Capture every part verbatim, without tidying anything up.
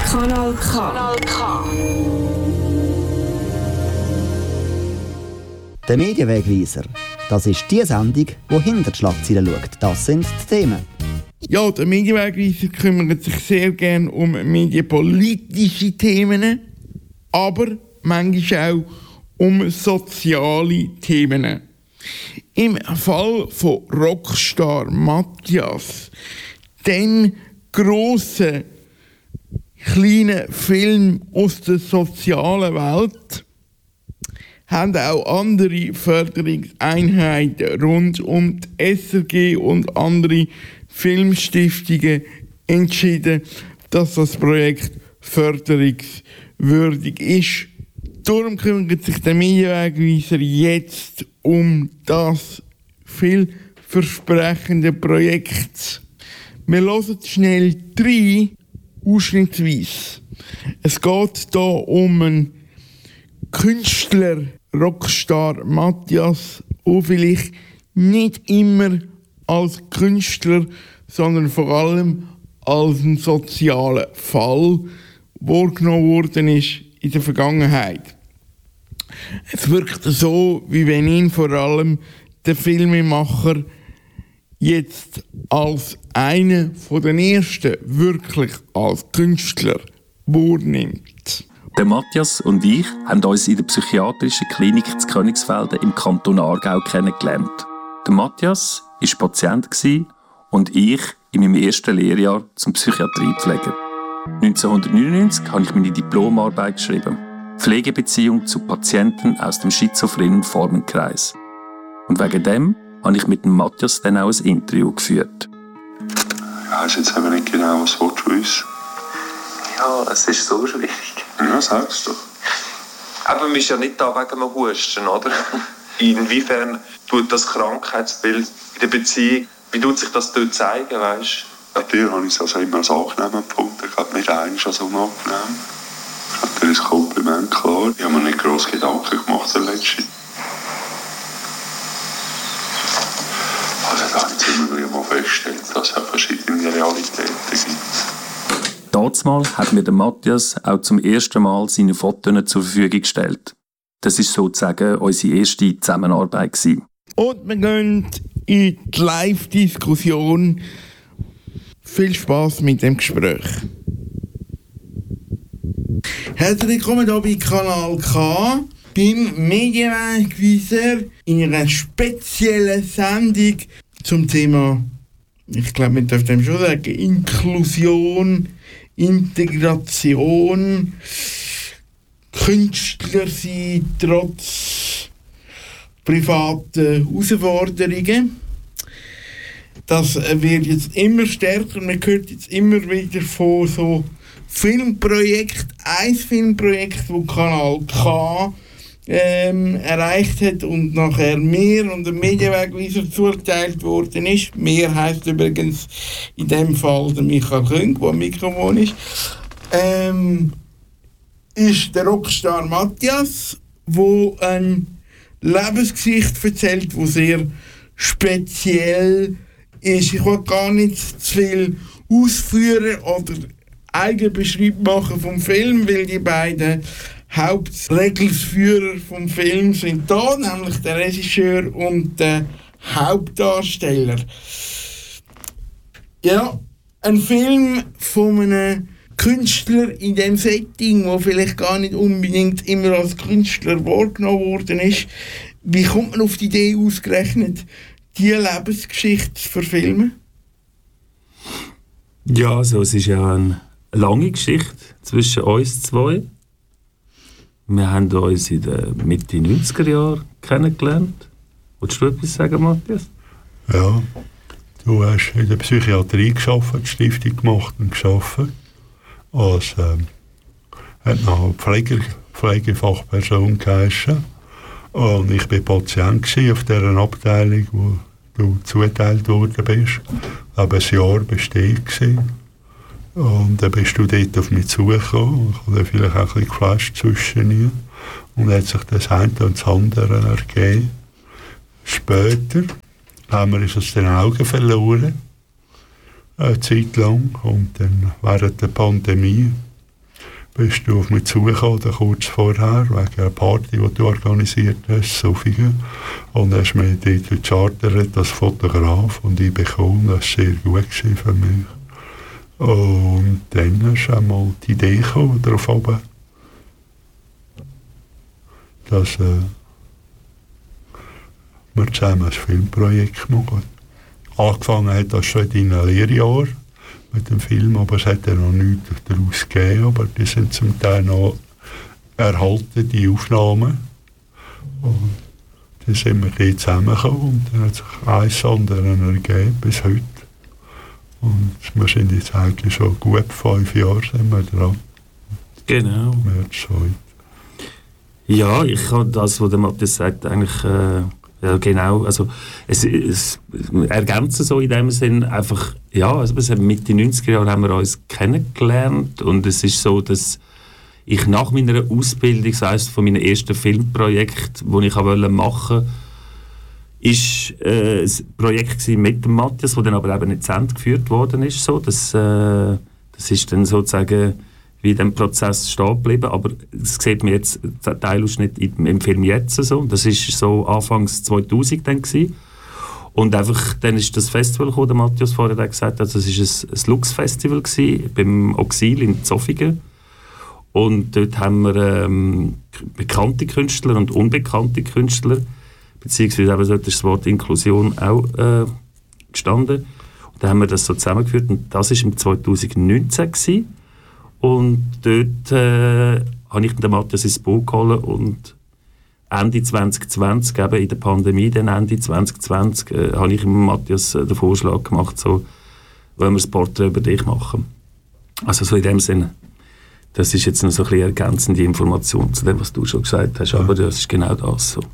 Kanal K. Kanal K. Der Medienwegweiser. Das ist die Sendung, die hinter die Schlagzeilen schaut. Das sind die Themen. Ja, der Medienwegweiser kümmert sich sehr gerne um medienpolitische Themen, aber manchmal auch um soziale Themen. Im Fall von Rockstar Matthias, dem grossen, kleinen Film aus der sozialen Welt, haben auch andere Förderungseinheiten rund um die S R G und andere Filmstiftungen entschieden, dass das Projekt förderungswürdig ist. Darum kümmert sich der Medienwegweiser jetzt um das vielversprechende Projekt. Wir hören schnell drei ausschnittsweise. Es geht hier um einen Künstler, Rockstar Matthias, der vielleicht nicht immer als Künstler, sondern vor allem als ein sozialer Fall wahrgenommen worden ist in der Vergangenheit. Es wirkt so, wie wenn ihn vor allem der Filmemacher jetzt als einer von den ersten wirklich als Künstler wahrnimmt. Der Matthias und ich haben uns in der psychiatrischen Klinik zu Königsfelden im Kanton Aargau kennengelernt. Der Matthias war Patient und ich in meinem ersten Lehrjahr zum Psychiatriepfleger. neunzehnhundertneunundneunzig habe ich meine Diplomarbeit geschrieben. Pflegebeziehung zu Patienten aus dem schizophrenen Formenkreis. Und wegen dem habe ich mit dem Matthias dann auch ein Interview geführt. Ich weiss jetzt aber nicht genau, was du willst. Ja, es ist so schwierig. Ja, sag's doch. Aber man ist ja nicht da wegen dem Husten, oder? Inwiefern tut das Krankheitsbild in der Beziehung, wie tut sich das dort zeigen, weißt du? Bei dir habe ich es also immer als angenehm empfunden. Ich habe nicht eigentlich als unangenehm. Das ist natürlich ein Kompliment, klar. Ich habe mir nicht gross Gedanken gemacht, der letzte. Also da habe ich immer wieder mal festgestellt, dass es verschiedene Realitäten gibt. Dazumal hat mir der Matthias auch zum ersten Mal seine Fotos zur Verfügung gestellt. Das war sozusagen unsere erste Zusammenarbeit gewesen. Und wir gehen in die Live-Diskussion. Viel Spass mit dem Gespräch. Herzlich willkommen hier bei Kanal K, beim Medienwegweiser, in einer speziellen Sendung zum Thema, ich glaube, man darf dem schon sagen, Inklusion, Integration, Künstler sein trotz privaten Herausforderungen. Das wird jetzt immer stärker. Man hört jetzt immer wieder von so Filmprojekten. Ein Filmprojekt, das Kanal K ähm, erreicht hat und nachher mehr und dem Medienwegweiser zugeteilt worden ist. Mehr heisst übrigens in dem Fall der Michael Küng, der am Mikrofon ist. Ähm, ist der Rockstar Matthias, der eine Lebensgeschichte erzählt, die sehr speziell ist. Ich will gar nicht zu viel ausführen oder eigene Beschreibung machen vom Film, weil die beiden Hauptregelsführer vom Film sind da, nämlich der Regisseur und der Hauptdarsteller. Ja, ein Film von einem Künstler in dem Setting, der vielleicht gar nicht unbedingt immer als Künstler wahrgenommen worden ist. Wie kommt man auf die Idee ausgerechnet, diese Lebensgeschichte zu verfilmen? Ja, also es ist ja eine lange Geschichte zwischen uns zwei. Wir haben uns in den Mitte neunziger Jahren kennengelernt. Wolltest du etwas sagen, Matthias? Ja, du hast in der Psychiatrie gearbeitet, die Stiftung gemacht und gearbeitet. Als ähm, hat noch Pfleger, Pflegefachperson geheißen. Und ich war Patient auf dieser Abteilung, wo du zugeteilt worden bist. Ich war ein Jahr bestehen. Und dann bist du dort auf mich zugekommen. Ich habe vielleicht auch ein bisschen geflasht zwischen ihr. Und hat sich das eine und das andere ergeben. Später haben wir uns aus den Augen verloren. Eine Zeit lang. Und dann während der Pandemie bist du auf mich zugekommen, kurz vorher, wegen einer Party, die du organisiert hast, Sofingen. Und hast mich dort gechartert als Fotograf und ich bekommen, das war sehr gut für mich. Und dann ist einmal die Idee gekommen, darauf oben, dass äh, wir zusammen ein Filmprojekt machen. Angefangen hat das schon in einem Lehrjahr mit dem Film, aber es hat ja noch nichts daraus gegeben, aber die sind zum Teil noch erhalten, die Aufnahmen. Und dann sind wir dort zusammengekommen und dann hat sich eins anderes ergeben bis heute. Und wir sind jetzt eigentlich schon gut fünf Jahre sind wir dran. Genau. März heute. Ja, ich kann das, was der Matthias sagt, eigentlich äh, ja, genau. Also, es, es ergänzt so in dem Sinn einfach, ja, also Mitte neunziger Jahre haben wir uns kennengelernt und es ist so, dass ich nach meiner Ausbildung, das heisst von meinem ersten Filmprojekt, das ich machen wollte, ist äh, ein Projekt mit dem Matthias, das dann aber eben nicht zu Ende geführt worden ist. So. Das, äh, das ist dann sozusagen wie in diesem Prozess stehen geblieben, aber das sieht man jetzt, der Teilausschnitt im Film jetzt so. Das war so Anfangs zweitausend dann gewesen. Und einfach, dann ist das Festival gekommen, der Matthias vorher gesagt hat, das war ein, ein Lux-Festival gewesen, beim Oxil in Zofingen. Und dort haben wir ähm, bekannte Künstler und unbekannte Künstler, beziehungsweise eben dort ist das Wort Inklusion auch äh, gestanden. Und dann haben wir das so zusammengeführt und das war im zweitausendneunzehn gewesen. Und dort äh, habe ich den Matthias ins Boot geholt und Ende zwanzig zwanzig, eben in der Pandemie, dann Ende zwanzig zwanzig, äh, habe ich dem Matthias äh, den Vorschlag gemacht, so, wollen wir das Porträt über dich machen. Also so in dem Sinne. Das ist jetzt noch so ein bisschen ergänzende Information zu dem, was du schon gesagt hast, aber das ist genau das so.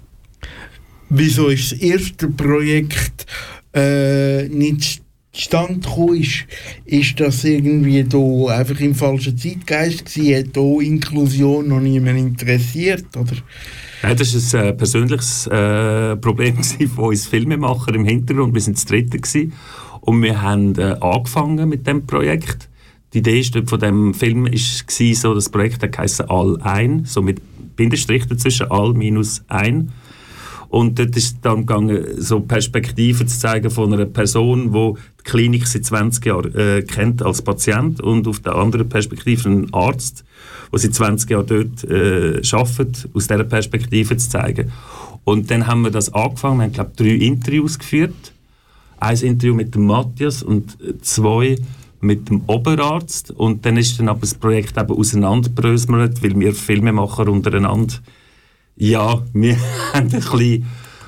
Wieso ist das erste Projekt äh, nicht zustande gekommen? Ist, ist das irgendwie da einfach im falschen Zeitgeist gewesen? Hat da Inklusion noch niemand interessiert? Oder? Ja, das war ein äh, persönliches äh, Problem von uns Filmemacher im Hintergrund. Wir waren das dritte gewesen. Und wir haben äh, angefangen mit diesem Projekt. Die Idee von diesem Film war so, das Projekt heisst «All ein», so mit Bindestrich dazwischen, «All minus ein». Und dort ist es dann gegangen, so Perspektiven zu zeigen von einer Person, die die Klinik seit zwanzig Jahren äh, kennt als Patient und auf der anderen Perspektive einen Arzt, der seit zwanzig Jahren dort äh, arbeitet, aus dieser Perspektive zu zeigen. Und dann haben wir das angefangen, wir haben, glaube ich, drei Interviews geführt. Ein Interview mit dem Matthias und zwei mit dem Oberarzt. Und dann ist dann aber das Projekt eben auseinanderbröselt, weil wir Filmemacher untereinander, ja, wir haben ein bisschen,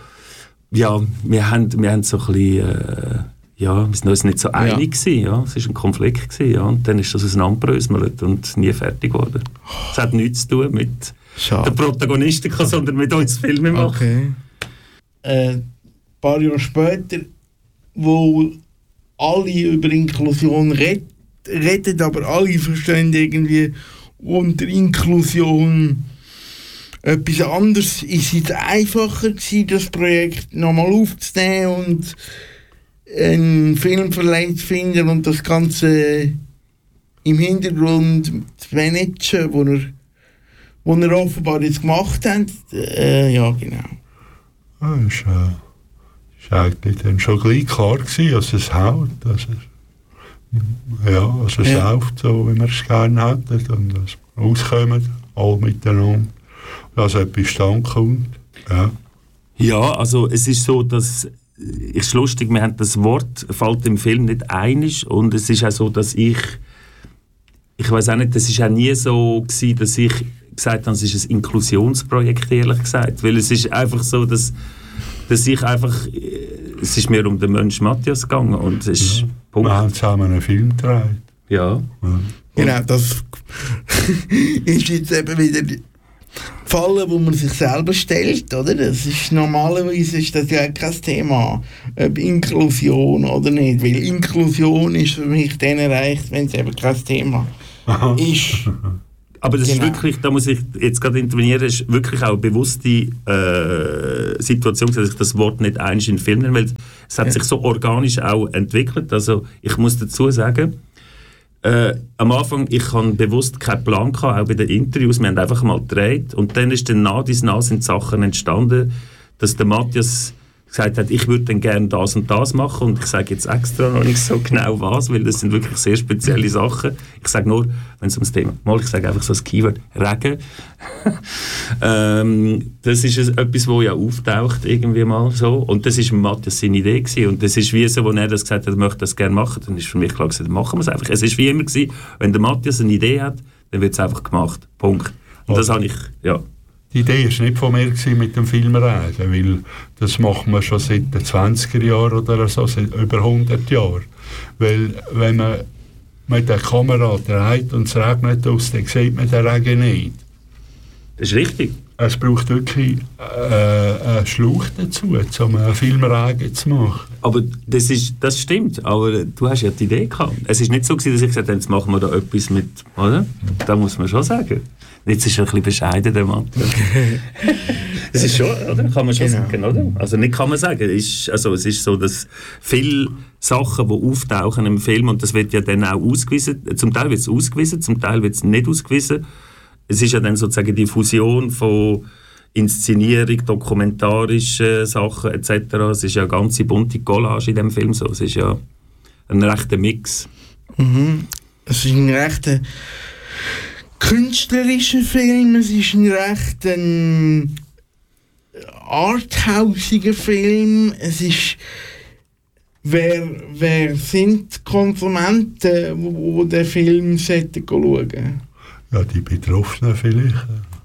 ja, wir haben, wir haben so ein bisschen, äh, ja, wir sind uns nicht so einig gewesen, ja, es war ein Konflikt gewesen, ja, und dann ist das auseinanderbröselt und nie fertig geworden. Es hat nichts zu tun mit Schade. den Protagonisten, sondern mit uns Filmemachern. Okay. Äh, ein paar Jahre später, wo alle über Inklusion red, reden, aber alle verstehen irgendwie unter Inklusion etwas anderes. Ist es einfacher gewesen, das Projekt nochmal aufzunehmen und einen Filmverleih zu finden und das Ganze im Hintergrund zu managen, wo er, wo er offenbar jetzt gemacht hat? Äh, ja, genau. Ja, ist, äh, ist eigentlich dann schon gleich klar gewesen, dass es haut. Dass es, ja, dass es Ja. läuft, so wie wir es gerne hätten. Und dass wir rauskommen, alle miteinander. Dass etwas stand kommt. Ja. Ja, also es ist so, dass es ist lustig, wir haben das Wort fällt im Film nicht einig und es ist auch so, dass ich ich weiß auch nicht, das ist auch nie so gewesen, dass ich gesagt habe, es ist ein Inklusionsprojekt, ehrlich gesagt, weil es ist einfach so, dass, dass ich einfach es ist mir um den Mensch Matthias gegangen und es ist Ja. Punkt. Wir haben zusammen einen Film gedreht. Ja. Ja. Genau, das ist jetzt eben wieder die Falle, wo man sich selber stellt, oder? Das ist, normalerweise ist das ja kein Thema, ob Inklusion oder nicht, weil Inklusion ist für mich dann erreicht, wenn es eben kein Thema ist. Aber das Genau. ist wirklich, da muss ich jetzt gerade intervenieren, ist wirklich auch eine bewusste äh, Situation, dass ich das Wort nicht einst in den Film nenne, weil es hat Ja. sich so organisch auch entwickelt. Also ich muss dazu sagen, Äh, am Anfang, ich hatte bewusst keinen Plan gehabt, auch bei den Interviews, wir haben einfach mal gedreht und dann ist dann nah dies nah sind Sachen entstanden, dass der Matthias gesagt hat, ich würde dann gerne das und das machen und ich sage jetzt extra noch nicht so genau was, weil das sind wirklich sehr spezielle Sachen. Ich sage nur, wenn es ums Thema, mal ich sage einfach so das Keyword Regen. ähm, das ist etwas, das ja auftaucht irgendwie mal so und das ist Matthias seine Idee gewesen. Und das ist wie so, als er das gesagt hat, er möchte das gerne machen, dann ist für mich klar gewesen, dann machen wir es einfach. Es ist wie immer gewesen, wenn der Matthias eine Idee hat, dann wird es einfach gemacht. Punkt. Und das habe ich, ja. Die Idee war nicht von mir mit dem Filmreden, weil das machen wir schon seit den zwanziger Jahren oder so, seit über hundert Jahren. Weil wenn man mit der Kamera dreht und es regnet aus, dann sieht man den Regen nicht. Das ist richtig. Es braucht wirklich äh, einen Schlauch dazu, um einen Filmregen zu machen. Aber das, ist, das stimmt, aber du hast ja die Idee gehabt. Es war nicht so, dass ich gesagt habe, jetzt machen wir da etwas mit, oder? Da muss man schon sagen. Jetzt ist er ein bisschen bescheiden, der Mann. Das ist schon, oder? Kann man schon genau. sagen, oder? Also nicht kann man sagen. Ist, also es ist so, dass viele Sachen, die auftauchen im Film, und das wird ja dann auch ausgewiesen, zum Teil wird es ausgewiesen, zum Teil wird es nicht ausgewiesen. Es ist ja dann sozusagen die Fusion von Inszenierung, dokumentarischen Sachen et cetera. Es ist ja eine ganze bunte Collage in diesem Film so. Es ist ja ein rechter Mix. Mhm. Es ist ein rechter künstlerischer Film, es ist ein recht ein arthausiger Film, es ist wer, wer sind die Konsumenten, die den Film sollten schauen? Ja, die Betroffenen vielleicht.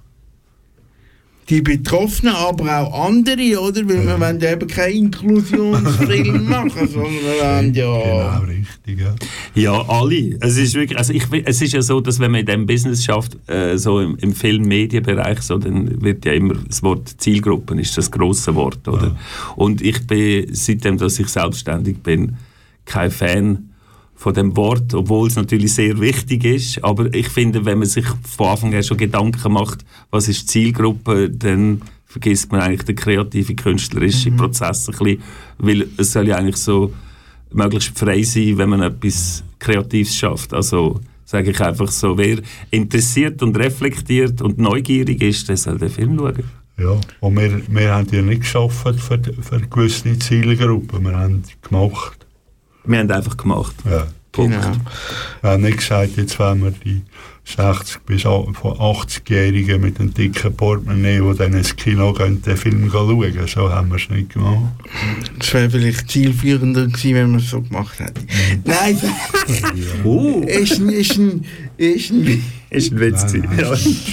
Die Betroffenen, aber auch andere, oder? Weil ja. wir wollen ja eben keinen Inklusionsfilm machen, sondern wir wollen ja... Genau, richtig, ja. Ja, alle. Es ist wirklich, also ich, es ist ja so, dass wenn man in diesem Business schafft, äh, so im, im Film-Medienbereich, so, dann wird ja immer das Wort Zielgruppen ist das grosse Wort, oder? Ja. Und ich bin, seitdem, dass ich selbstständig bin, kein Fan von dem Wort, obwohl es natürlich sehr wichtig ist. Aber ich finde, wenn man sich von Anfang an schon Gedanken macht, was ist die Zielgruppe, dann vergisst man eigentlich den kreativen, künstlerischen mhm. Prozess ein bisschen, weil es soll ja eigentlich so möglichst frei sein, wenn man etwas Kreatives schafft. Also sage ich einfach so, wer interessiert und reflektiert und neugierig ist, der soll den Film schauen. Ja, und wir, wir haben ja nicht geschafft für, für gewisse Zielgruppen, wir haben gemacht. Wir haben einfach gemacht. Ja. Punkt. Genau. Wir haben nicht gesagt, jetzt wollen wir die sechzig- bis achtzig-Jährigen mit einem dicken Portemonnaie, die dann ins Kino gehen, den Film schauen. So haben wir es nicht gemacht. Es wäre vielleicht zielführender gewesen, wenn wir es so gemacht hätten. Mhm. Nein, Ja. Uh. ist ein, ist ein, ist ein, Ist ein Witz. Nein, nein.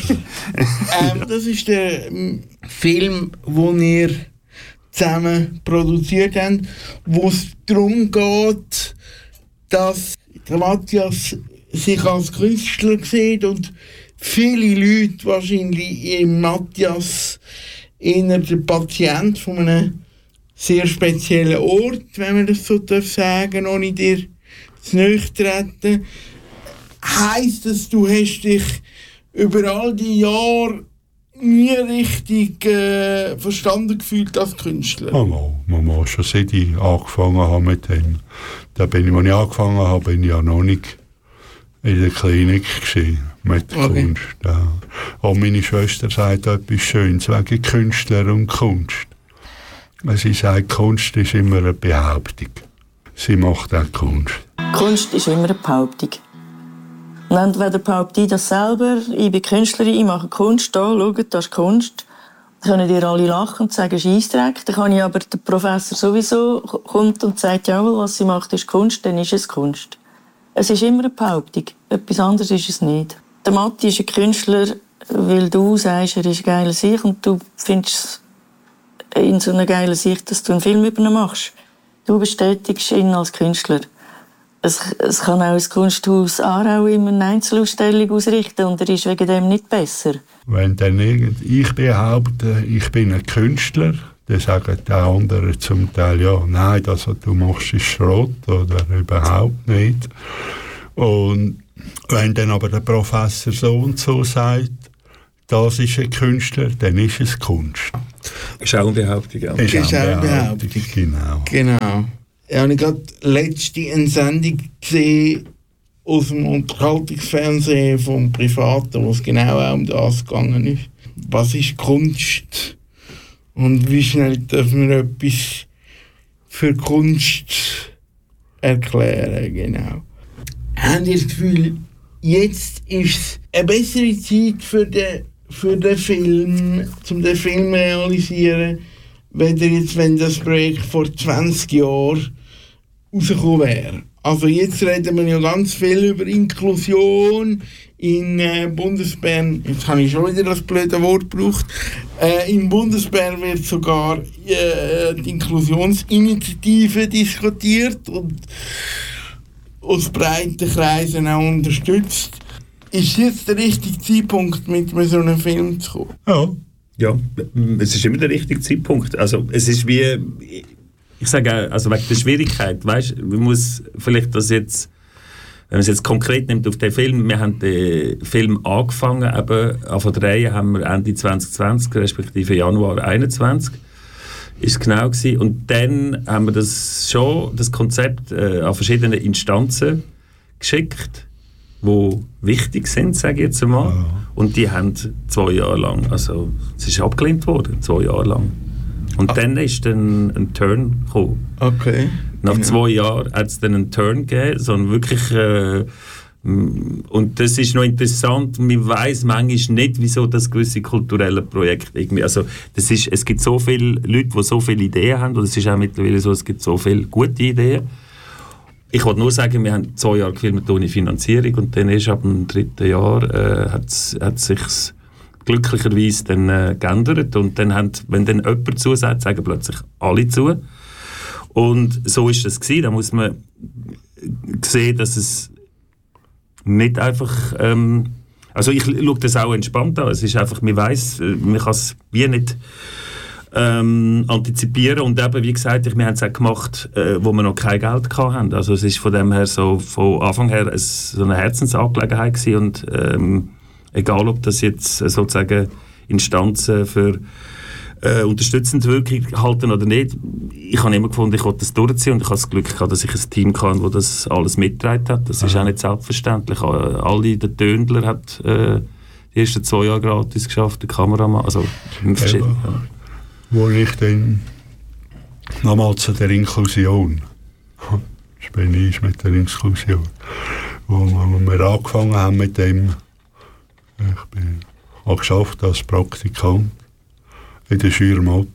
Ja. ähm, das ist der ähm, Film, den ihr zusammen produziert haben, wo es darum geht, dass der Matthias sich als Künstler sieht und viele Leute wahrscheinlich im Matthias eher der Patient von einem sehr speziellen Ort, wenn man das so sagen darf, ohne dir zu nahe treten. Heisst das, du hast dich über all die Jahre nie richtig äh, verstanden gefühlt als Künstler? Mama, Mama, schon seit ich angefangen habe mit dem. Da bin ich, als ich angefangen habe, bin ich ja noch nicht in der Klinik gewesen, mit Okay. Kunst. Ja. Und meine Schwester sagt etwas Schönes wegen Künstler und Kunst. Sie sagt, Kunst ist immer eine Behauptung. Sie macht auch Kunst. Kunst ist immer eine Behauptung. Und entweder behaupte ich das selber, ich bin Künstlerin, ich mache Kunst, da, schaut, das ist Kunst. Dann können dir alle lachen und sagen, Scheissdreck. Dann kann ich aber, der Professor sowieso kommt und sagt, jawohl, was sie macht, ist Kunst, dann ist es Kunst. Es ist immer eine Behauptung. Etwas anderes ist es nicht. Der Matti ist ein Künstler, weil du sagst, er ist eine geile Sicht und du findest in so einer geilen Sicht, dass du einen Film über ihn machst. Du bestätigst ihn als Künstler. Es, es kann auch das Kunsthaus Aarau immer eine Einzelausstellung ausrichten und er ist wegen dem nicht besser. Wenn dann irgend ich behaupte, ich bin ein Künstler, dann sagen die anderen zum Teil, ja, nein, das, was du machst, ist Schrott oder überhaupt nicht. Und wenn dann aber der Professor so und so sagt, das ist ein Künstler, dann ist es Kunst. Ist auch eine Behauptung. Ja. Ist Ist auch auch eine eine Behauptung, Behauptung. genau. Genau. Ja, und ich habe letzte eine Sendung gesehen, aus dem Unterhaltungsfernsehen vom Privaten, wo es genau auch um das gegangen ist. Was ist Kunst? Und wie schnell dürfen wir etwas für Kunst erklären, genau. Haben ihr das Gefühl, jetzt ist es eine bessere Zeit für den, für den Film, um den Film zu realisieren, wenn jetzt, wenn das Projekt vor zwanzig Jahren rausgekommen wäre? Also jetzt reden wir ja ganz viel über Inklusion in äh, Bundesbern. Jetzt habe ich schon wieder das blöde Wort gebraucht. Äh, in Bundesbern wird sogar äh, die Inklusionsinitiative diskutiert und aus breiten Kreisen auch unterstützt. Ist jetzt der richtige Zeitpunkt, mit so einem Film zu kommen? Ja. Ja, es ist immer der richtige Zeitpunkt. Also es ist wie... Ich sage auch, also wegen der Schwierigkeit, weißt, man muss vielleicht das jetzt, wenn man es jetzt konkret nimmt auf den Film, wir haben den Film angefangen, eben von der Reihe haben wir Ende zwanzig zwanzig, respektive Januar einundzwanzig, ist es genau gewesen. Und dann haben wir das schon, das Konzept äh, an verschiedene Instanzen geschickt, die wichtig sind, sage ich jetzt einmal. Ja. Und die haben zwei Jahre lang, also es ist abgelehnt worden, zwei Jahre lang. Und ah. dann ist dann ein Turn gekommen. Okay. Nach genau. zwei Jahren hat es dann einen Turn gegeben, sondern wirklich... Äh, und das ist noch interessant, man weiss manchmal nicht, wieso das gewisse kulturelle Projekt irgendwie... Also das ist, es gibt so viele Leute, die so viele Ideen haben, und es ist auch mittlerweile so, es gibt so viele gute Ideen. Ich wollte nur sagen, wir haben zwei Jahre gefilmt ohne Finanzierung und dann erst ab dem dritten Jahr äh, hat es sich glücklicherweise dann äh, geändert und dann haben, wenn dann jemand zusagt, sagen plötzlich alle zu. Und so ist das gewesen. Da muss man sehen, dass es nicht einfach... Ähm, also ich schaue das auch entspannt an. Es ist einfach, man weiss, man kann es wie nicht ähm, antizipieren. Und eben, wie gesagt, wir haben es auch gemacht, äh, wo wir noch kein Geld hatten. Also es ist von dem her so, von Anfang her ein, so eine Herzensangelegenheit gewesen. Und ähm, egal, ob das jetzt äh, sozusagen Instanzen für äh, unterstützende Wirkung halten oder nicht, ich habe immer gefunden, ich wollte das durchziehen und ich habe das Glück gehabt, dass ich ein Team hatte, das das alles mitgetragen hat. Das ist auch nicht selbstverständlich. Alle, der Töndler hat äh, die ersten zwei Jahre gratis geschafft, der Kameramann, also verschiedene. Ja. Wo ich dann nochmal zu der Inklusion, das bin ich mit der Inklusion, wo wir angefangen haben mit dem, ich bin auch geschafft als Praktikant in der Schürmott,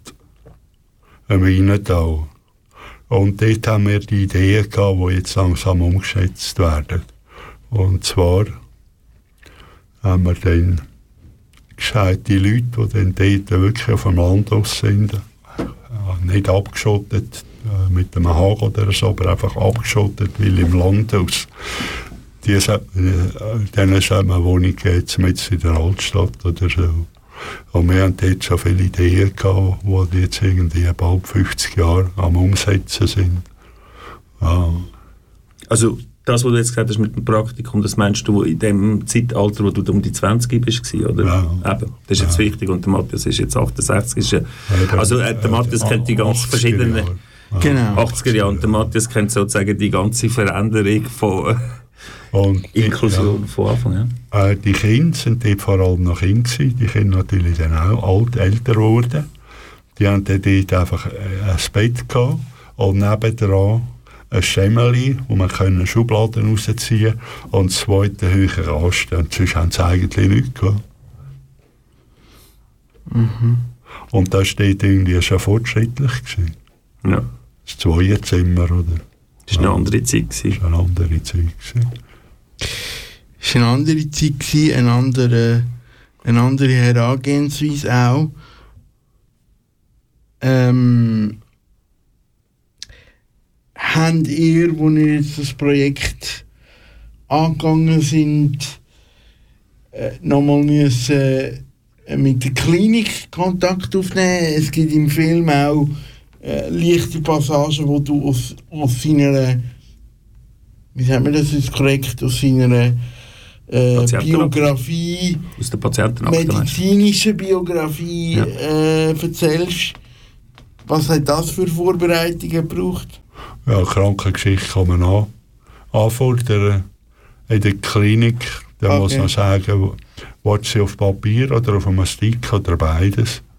im Rheintal. Und dort haben wir die Ideen gehabt, die jetzt langsam umgesetzt werden. Und zwar haben wir dann gesagt, die Leute, die dann dort wirklich auf dem Land aus sind, nicht abgeschottet äh, mit einem Haken oder so, aber einfach abgeschottet, weil im Land aus. Die, äh, denen sollte man Wohnung jetzt mit in der Altstadt oder so. Und wir haben dort schon viele Ideen gehabt, die jetzt irgendwie bald fünfzig Jahre am Umsetzen sind. Ja. Also das, was du jetzt gesagt hast mit dem Praktikum, das meinst du in dem Zeitalter, wo du um die zwanzig bist, oder? Ja. Eben, das ist jetzt ja wichtig und der Matthias ist jetzt achtundsechzig. Ist ja, ja, also äh, der Matthias kennt die ganz verschiedenen Ja. Genau. achtziger Jahre und der Matthias kennt sozusagen die ganze Veränderung von und Inklusion ja, von Anfang an. Äh, die Kinder sind dort vor allem noch Kinder gewesen. Die Kinder natürlich dann auch alt, älter geworden. Die haben dann dort einfach ein Bett gehabt und nebendran ein Schemmeli, wo man können Schubladen rausziehen und das zweite höher anstehen. Sonst haben sie eigentlich nichts gehabt. Mhm. Und das steht irgendwie schon fortschrittlich gewesen. Ja. Das Zweierzimmer, oder? Das war eine andere Zeit. Das war eine andere Zeit. Es war eine andere Zeit, eine andere, eine andere Herangehensweise auch. Ähm, habt ihr, als ihr jetzt das Projekt angegangen sind, äh, nochmal müssen, äh, mit der Klinik Kontakt aufnehmen? Es gibt im Film auch äh, leichte Passagen, wo du aus, aus seiner, wie sagt man das jetzt korrekt, aus seiner äh, Biografie, aus der Patientenakte, medizinische Biografie ja. äh, erzählst. Was hat das für Vorbereitungen gebraucht? Ja, Krankengeschichte kann man an, anfordern. in der Klinik, da Okay. muss man sagen, willst du sie auf Papier oder auf einem Stick oder beides?